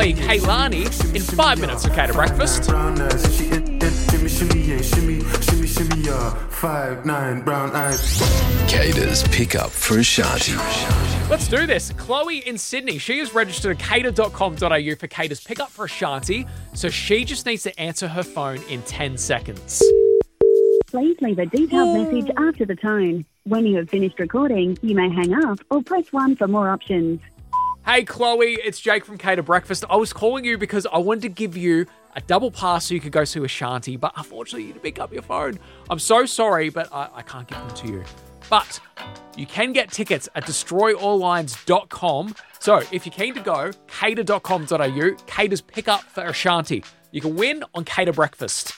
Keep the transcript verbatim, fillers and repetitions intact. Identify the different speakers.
Speaker 1: me, Kaylani, in five minutes of Cater Breakfast.
Speaker 2: Five, nine, brown eyes.
Speaker 3: Cater's pickup for Ashanti.
Speaker 1: Let's do this. Chloe in Sydney, she is registered at cater dot com dot a u for Cater's pickup for Ashanti, so she just needs to answer her phone in ten seconds.
Speaker 4: Please leave a detailed message after the tone. When you have finished recording, you may hang up or press one for more options.
Speaker 1: Hey Chloe, it's Jake from Cater Breakfast. I was calling you because I wanted to give you a double pass so you could go see Ashanti, but unfortunately you didn't pick up your phone. I'm so sorry, but I, I can't give them to you. But you can get tickets at destroy all lines dot com. So if you're keen to go, cater dot com dot a u, Cater's pickup for Ashanti. You can win on Cater Breakfast.